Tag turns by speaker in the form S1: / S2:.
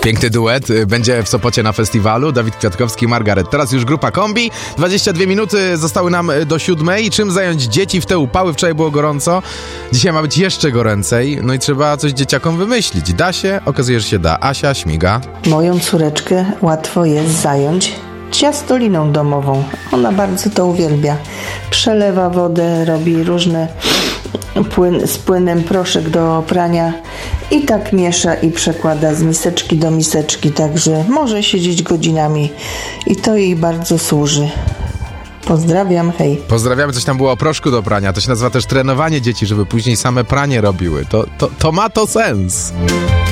S1: Piękny duet będzie w Sopocie na festiwalu. Dawid Kwiatkowski, Margaret. Teraz już grupa Kombi. 22 minuty zostały nam do 7. Czym zająć dzieci w te upały? Wczoraj było gorąco. Dzisiaj ma być jeszcze goręcej. No i trzeba coś dzieciakom wymyślić. Da się? Okazuje, że się da. Asia śmiga.
S2: Moją córeczkę łatwo jest zająć ciastoliną domową. Ona bardzo to uwielbia. Przelewa wodę, robi różne z płynem proszek do prania i tak miesza i przekłada z miseczki do miseczki, także może siedzieć godzinami i to jej bardzo służy. Pozdrawiam, hej.
S1: Pozdrawiamy, coś tam było o proszku do prania. To się nazywa też trenowanie dzieci, żeby później same pranie robiły. To ma to sens.